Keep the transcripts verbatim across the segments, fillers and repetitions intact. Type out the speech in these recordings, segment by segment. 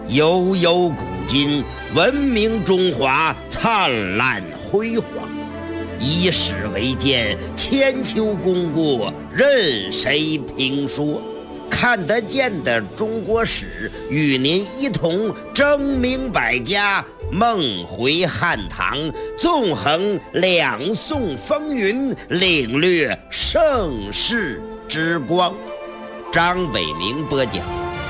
悠悠古今，文明中华灿烂辉煌。以史为鉴，千秋功过任谁评说。看得见的中国史，与您一同争明百家，梦回汉唐，纵横两宋风云，领略盛世之光。张伟明播讲。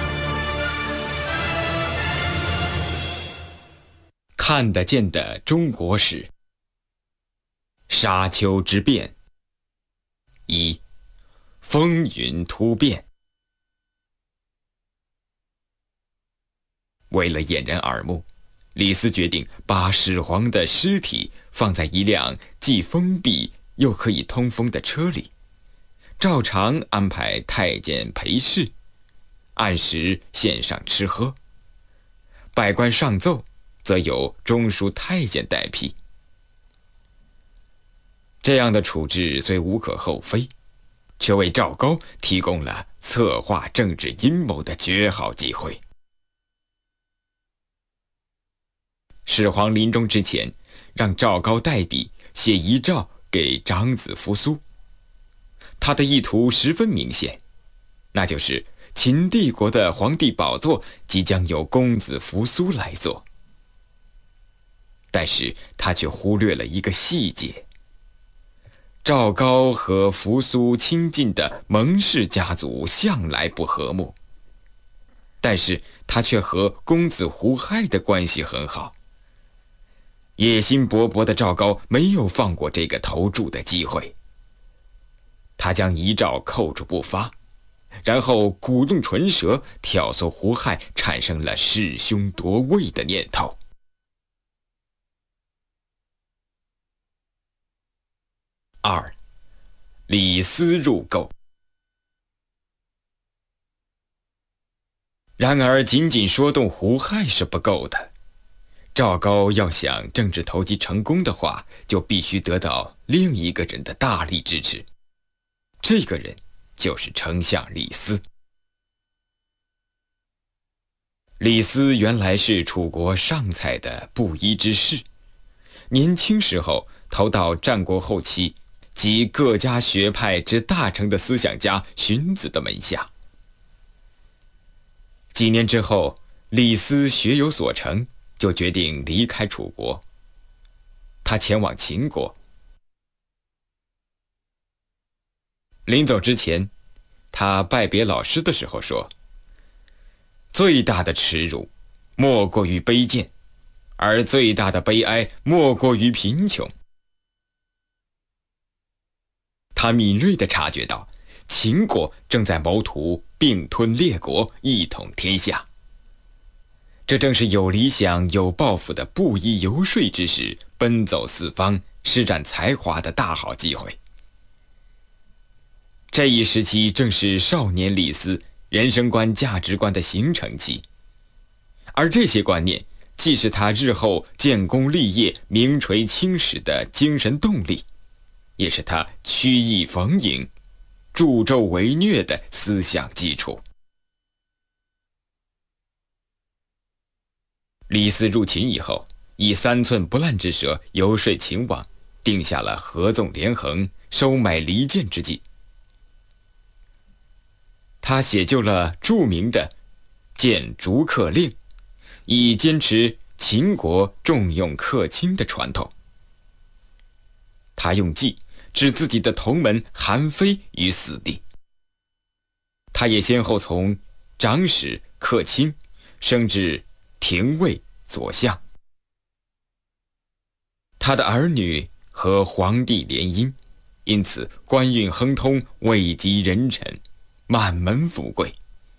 看得见的中国史，沙丘之变。一、风云突变。为了掩人耳目，李斯决定把始皇的尸体放在一辆既封闭又可以通风的车里，照常安排太监陪侍，按时献上吃喝。百官上奏，则由中书太监代批。这样的处置虽无可厚非，却为赵高提供了策划政治阴谋的绝好机会。始皇临终之前，让赵高代笔写遗诏给长子扶苏。他的意图十分明显，那就是秦帝国的皇帝宝座即将由公子扶苏来做。但是他却忽略了一个细节：赵高和扶苏亲近的蒙氏家族向来不和睦，但是他却和公子胡亥的关系很好。野心勃勃的赵高没有放过这个投注的机会，他将遗诏扣住不发，然后鼓动唇舌，挑唆胡亥产生了弑兄夺位的念头。二、李斯入购。然而仅仅说动胡亥是不够的，赵高要想政治投机成功的话，就必须得到另一个人的大力支持。这个人就是丞相李斯。李斯原来是楚国上蔡的布衣之士，年轻时候投到战国后期及各家学派之大成的思想家荀子的门下。几年之后，李斯学有所成，就决定离开楚国。他前往秦国。临走之前，他拜别老师的时候说：最大的耻辱莫过于卑贱，而最大的悲哀莫过于贫穷。他敏锐地察觉到秦国正在谋图并吞列国，一统天下。这正是有理想有抱负的布衣游说之士奔走四方施展才华的大好机会。这一时期正是少年李斯人生观价值观的形成期，而这些观念既是他日后建功立业名垂青史的精神动力，也是他曲意逢迎助纣为虐的思想基础。李斯入秦以后，以三寸不烂之舌游说秦王，定下了合纵连横、收买离间之计。他写就了著名的《谏逐客令》，以坚持秦国重用客卿的传统。他用计置自己的同门韩非于死地。他也先后从长史、客卿升至廷尉、左相。他的儿女和皇帝联姻，因此官运亨通，位极人臣，满门富贵。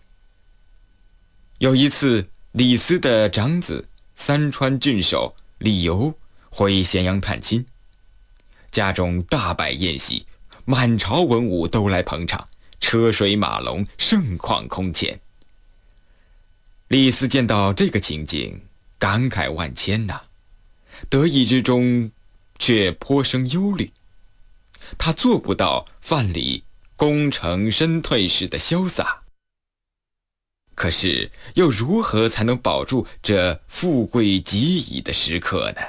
有一次，李斯的长子三川郡守李由回咸阳探亲，家中大摆宴席，满朝文武都来捧场，车水马龙，盛况空前。李斯见到这个情景，感慨万千呐、啊，得意之中却颇生忧虑。他做不到范蠡功成身退时的潇洒。 可是又如何才能保住这富贵极矣的时刻呢？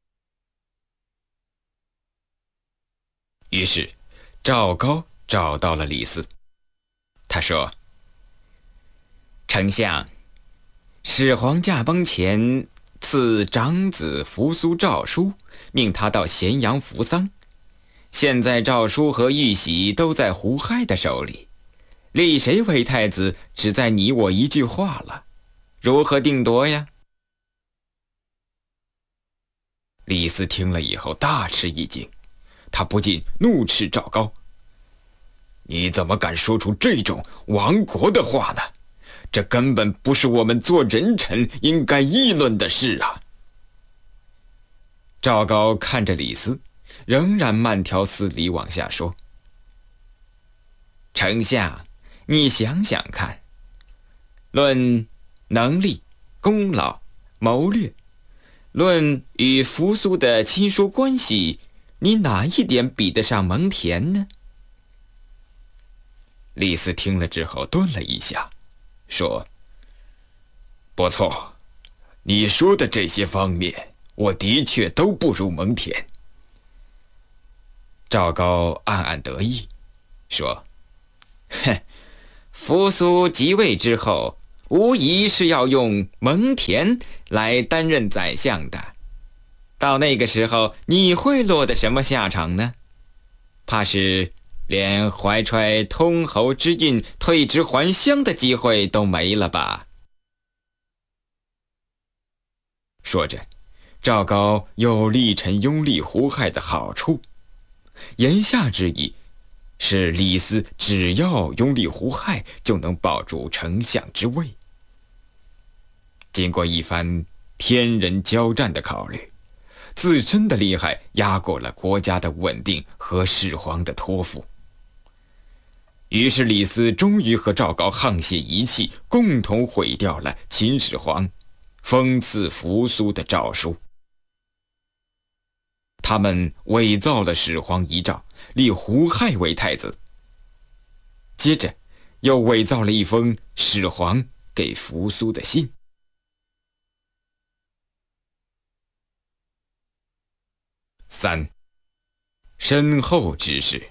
于是赵高找到了李斯，他说：丞相，始皇驾崩前赐长子扶苏诏书，命他到咸阳扶丧。现在诏书和玉玺都在胡亥的手里，立谁为太子只在你我一句话了，如何定夺呀？李斯听了以后大吃一惊，他不禁怒斥赵高：你怎么敢说出这种亡国的话呢？这根本不是我们做人臣应该议论的事啊！赵高看着李斯，仍然慢条斯理往下说：丞相，你想想看，论能力、功劳、谋略，论与扶苏的亲疏关系，你哪一点比得上蒙恬呢？李斯听了之后顿了一下，说：不错，你说的这些方面，我的确都不如蒙恬。赵高暗暗得意，说：哼，扶苏即位之后，无疑是要用蒙恬来担任宰相的。到那个时候，你会落得什么下场呢？怕是连怀揣通侯之印退职还乡的机会都没了吧？说着，赵高又力陈拥立胡亥的好处，言下之意是李斯只要拥立胡亥，就能保住丞相之位。经过一番天人交战的考虑，自身的厉害压过了国家的稳定和始皇的托付。于是李斯终于和赵高沆瀣一气，共同毁掉了秦始皇封赐扶苏的诏书。他们伪造了始皇遗诏，立胡亥为太子，接着又伪造了一封始皇给扶苏的信。三，身后之事。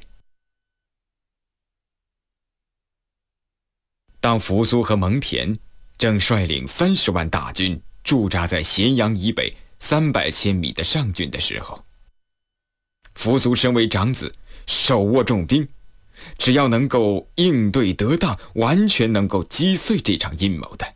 当扶苏和蒙恬正率领三十万大军驻扎在咸阳以北三百千米的上郡的时候，扶苏身为长子，手握重兵，只要能够应对得当，完全能够击碎这场阴谋的。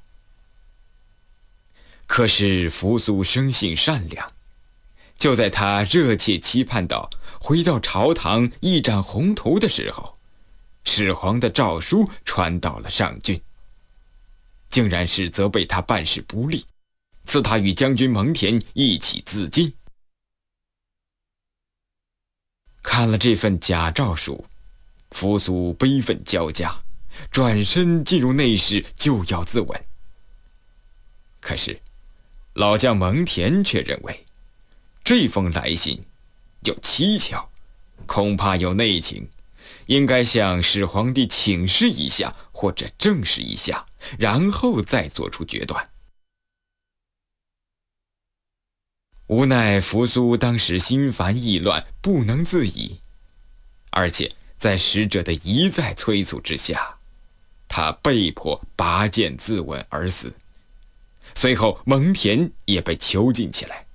可是扶苏生性善良，就在他热切期盼到回到朝堂一展宏图的时候，始皇的诏书传到了上郡，竟然是责备他办事不力，赐他与将军蒙恬一起自尽。看了这份假诏书，扶苏悲愤交加，转身进入内室就要自刎。可是老将蒙恬却认为这封来信有蹊跷，恐怕有内情，应该向始皇帝请示一下，或者证实一下，然后再做出决断。无奈扶苏当时心烦意乱，不能自已，而且在使者的一再催促之下，他被迫拔剑自刎而死。随后蒙恬也被囚禁起来。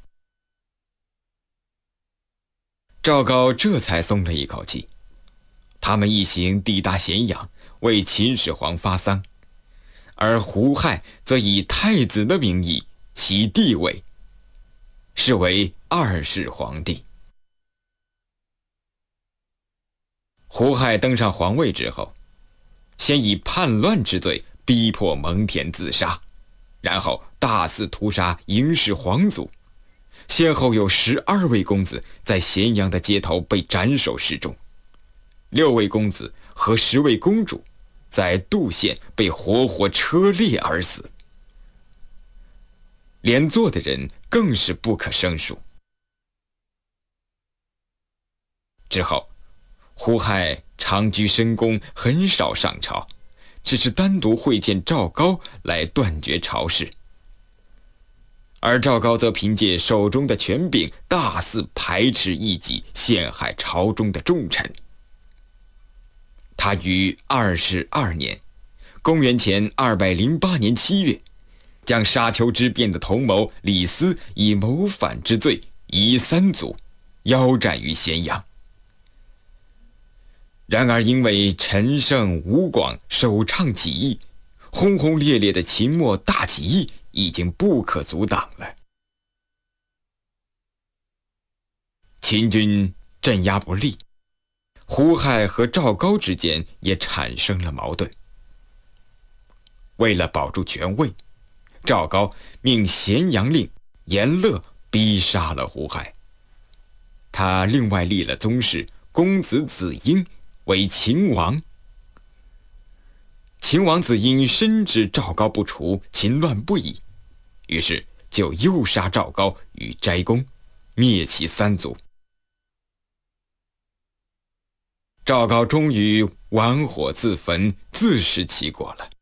赵高这才松了一口气，他们一行抵达咸阳，为秦始皇发丧，而胡亥则以太子的名义袭帝位，是为二世皇帝。胡亥登上皇位之后，先以叛乱之罪逼迫蒙恬自杀，然后大肆屠杀嬴氏皇族，先后有十二位公子在咸阳的街头被斩首示众，六位公子和十位公主在杜县被活活车裂而死，连坐的人更是不可胜数。之后胡亥长居深宫，很少上朝， 只是单独会见赵高来断绝朝事，而赵高则凭借手中的权柄，大肆排斥异己，陷害朝中的重臣。他于二世二年，公元前二百零八年七月，将沙丘之变的同谋李斯以谋反之罪夷三族，腰斩于咸阳。然而因为陈胜、吴广首倡起义，轰轰烈烈的秦末大起义已经不可阻挡了。秦军镇压不力，胡亥和赵高之间也产生了矛盾。为了保住权位，赵高命咸阳令严乐逼杀了胡亥。他另外立了宗室公子子婴为秦王。秦王子婴深知赵高不除，秦乱不已，于是就诱杀赵高于斋宫，灭其三族。赵高终于玩火自焚，自食其果了。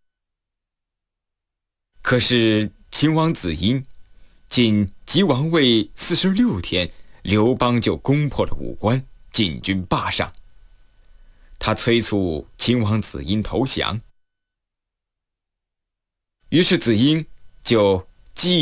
可是秦王子婴仅即王位四十六天，刘邦就攻破了武关，进军霸上。他催促秦王子婴投降，于是子婴就